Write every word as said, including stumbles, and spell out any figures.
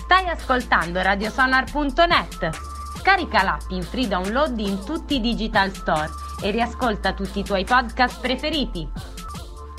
Stai ascoltando radiosonar punto net. Scarica l'app in free download in tutti i digital store e riascolta tutti i tuoi podcast preferiti.